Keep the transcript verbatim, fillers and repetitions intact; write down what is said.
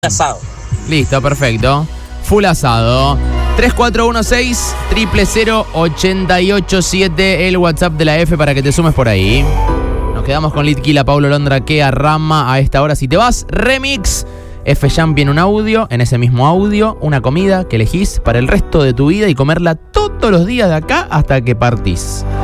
Asado. Listo, perfecto. Full asado. tres cuatro uno seis, cero cero cero, ocho ocho siete, el WhatsApp de la F para que te sumes por ahí. Nos quedamos con Litquila, Paulo Londra, Kea, Rama a esta hora. Si te vas, remix. F-Jam viene un audio, en ese mismo audio, una comida que elegís para el resto de tu vida y comerla todos los días de acá hasta que partís.